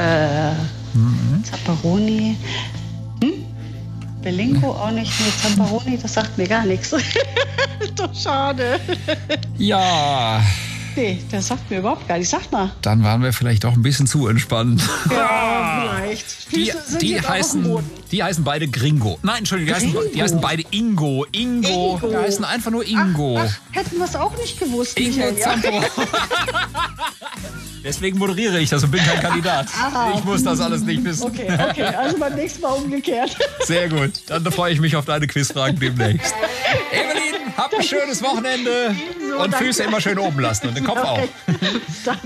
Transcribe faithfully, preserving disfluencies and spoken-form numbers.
Äh, Mhm. Zamperoni. Hm? Belingo auch nicht. Nee, Zamperoni, das sagt mir gar nichts. Doch schade. Ja, Nee, das sagt mir überhaupt gar nichts. Sag mal. dann waren wir vielleicht doch ein bisschen zu entspannt. Ja, vielleicht. Die, Füße sind die, jetzt auf dem heißen, Boden. die heißen beide Gringo. Nein, Entschuldigung, die heißen, Gringo? die heißen beide Ingo. Ingo. Ingo. Die heißen einfach nur Ingo. Ach, hätten wir es auch nicht gewusst, Ingo Michael. Ja. Zampo. Deswegen moderiere ich das und bin kein Kandidat. Aha. Ich muss das alles nicht wissen. Okay, okay, also beim nächsten Mal umgekehrt. Sehr gut. Dann freue ich mich auf deine Quizfragen demnächst. Evelyn, hab ein schönes Wochenende. Ebenso, Und danke. Füße immer schön oben lassen und den Kopf auch. Okay.